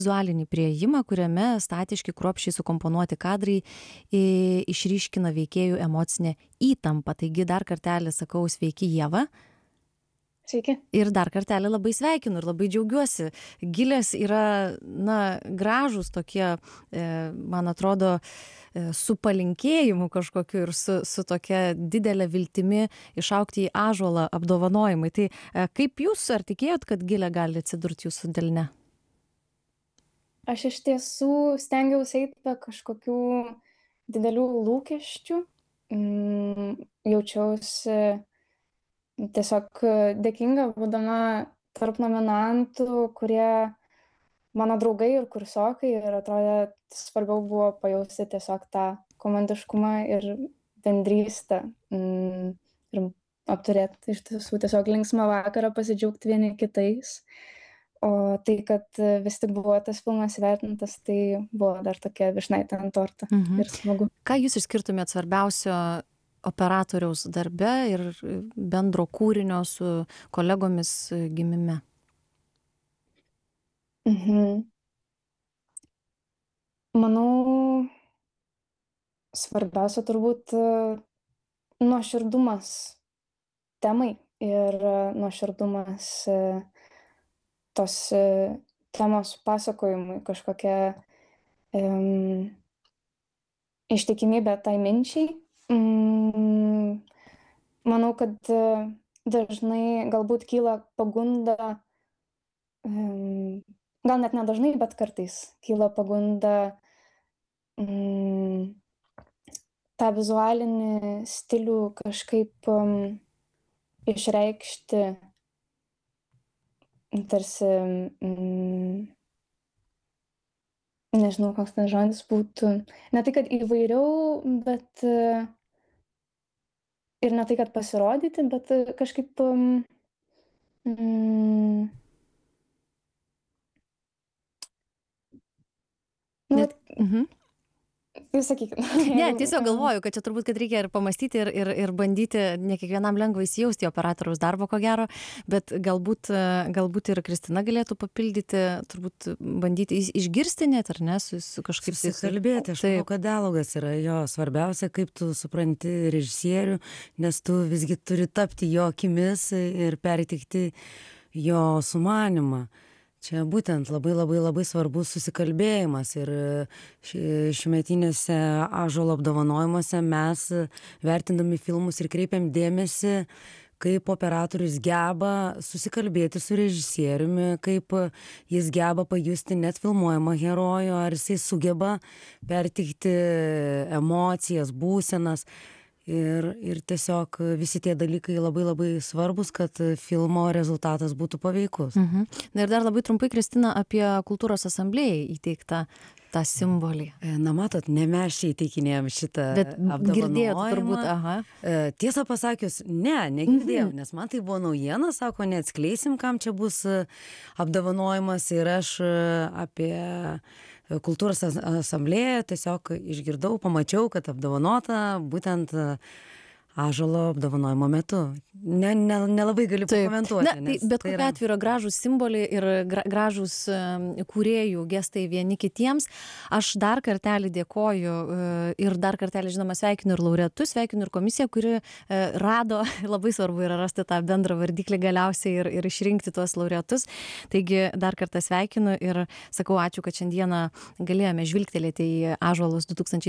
vizualinį priėjimą, kuriame statiški kruopščiai sukomponuoti kadrai išryškina veikėjų emocinę įtampą. Taigi dar kartelį sakau sveiki Ieva. Sveiki. Ir dar kartelį labai sveikinu ir labai džiaugiuosi. Gilės yra, gražūs tokie, man atrodo, su palinkėjimu kažkokiu ir su tokia didelė viltimi išaugti į ąžuolą apdovanojimai. Tai kaip jūs, ar tikėjot, kad Gilė gali atsidurti jūsų delne? Aš iš tiesų stengiausi eiti be kažkokių didelių lūkesčių. Jaučiausi tiesiog dėkinga, būdama tarp nominantų, kurie mano draugai ir kursiokai, ir atrodė svarbiau buvo pajausti tiesiog tą komandiškumą ir bendrystę ir apturėti iš tiesų tiesiog linksmą vakarą, pasidžiaugti vieni kitais. O tai, kad vis tik buvo tas filmas įvertintas, tai buvo dar tokia vyšnaitė ant torto ir smagu. Ką jūs išskirtumėt svarbiausio operatoriaus darbe ir bendro kūrinio su kolegomis gimime? Manau, svarbiausia turbūt nuoširdumas temai ir nuoširdumas tos temos pasakojimui, kažkokia ištikimybė tai minčiai. Manau, kad dažnai galbūt kyla pagunda, gal net nedažnai, bet kartais kyla pagunda tą vizualinį stilių kažkaip išreikšti tarsi, nežinau, koks tas žodis būtų, ne tai, kad įvairiau, bet ir ne tai, kad pasirodyti, bet kažkaip Jūs sakykit. Ne, tiesiog galvoju, kad čia turbūt, kad reikia ir pamastyti ir bandyti, ne kiekvienam lengva įsijausti į operatoriaus darbo, ko gero, bet galbūt ir Kristina galėtų papildyti, turbūt bandyti išgirsti net, ar ne, su kažkaip susikalbėti. Aš manau, kad dialogas yra jo svarbiausia, kaip tu supranti režisierių, nes tu visgi turi tapti jo akimis ir perteikti jo sumanimą. Čia būtent labai svarbus susikalbėjimas ir šiųmetinėse ąžuolo apdovanojimuose mes vertindami filmus ir kreipiam dėmesį, kaip operatorius geba susikalbėti su režisieriumi, kaip jis geba pajusti net filmuojamą herojų, ar jisai sugeba perteikti emocijas, būsenas. Ir tiesiog visi tie dalykai labai svarbus, kad filmo rezultatas būtų paveikus. Na ir dar labai trumpai, Kristina, apie kultūros asamblėjai įteiktą tą simbolį. Na matot, ne mes čia įteikinėjom šitą apdovanojimą. Girdėjot turbūt, aha. Tiesą pasakius, negirdėjau, nes man tai buvo naujiena, sako, neatskleisim, kam čia bus apdovanojimas, ir aš apie kultūros asamblėją tiesiog išgirdau, pamačiau, kad apdovanota būtent ąžuolo apdovanojimo metu. Nelabai galiu pakomentuoti. Bet kokiu atveju yra gražūs simboliai ir gražūs kūrėjų gestai vieni kitiems. Aš dar kartelį dėkoju ir dar kartelį, žinoma, sveikinu ir laureatus, sveikinu ir komisiją, kuri rado, labai svarbu yra rasti tą bendrą vardiklį galiausiai ir išrinkti tuos laureatus. Taigi dar kartą sveikinu ir sakau ačiū, kad šiandieną galėjome žvilgtelėti į ąžuolus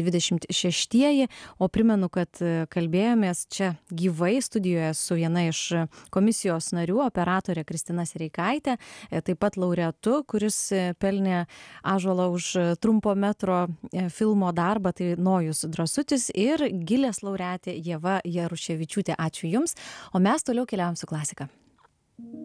2026, o primenu, kad kalbėjome čia gyvai studijoje su viena iš komisijos narių, operatorė Kristina Sereikaitė, taip pat laureatu, kuris pelnė ąžuolą už trumpo metro filmo darbą, tai Nojus Drąsutis, ir Gilės laureatė Ieva Jaruševičiūtė. Ačiū Jums, o mes toliau keliaujam su klasika.